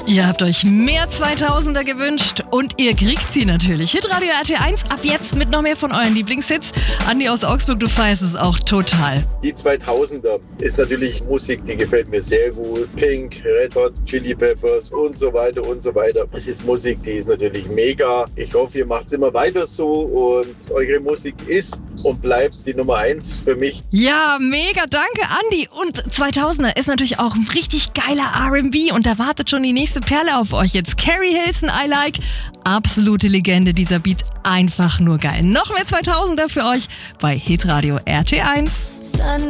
Ihr habt euch mehr 2000er gewünscht und ihr kriegt sie natürlich. Hitradio RT1 ab jetzt mit noch mehr von euren Lieblingshits. Andi aus Augsburg, du feierst es auch total. Die 2000er ist natürlich Musik, die gefällt mir sehr gut. Pink, Red Hot, Chili Peppers und so weiter und so weiter. Es ist Musik, die ist natürlich mega. Ich hoffe, ihr macht es immer weiter so und eure Musik ist und bleibt die Nummer 1 für mich. Ja, mega, danke Andi. Und 2000er ist natürlich auch ein richtig geiler R&B und da wartet schon die nächste Perle auf euch jetzt. Carrie Hilson, I Like. Absolute Legende, dieser Beat. Einfach nur geil. Noch mehr 2000er für euch bei Hitradio RT1.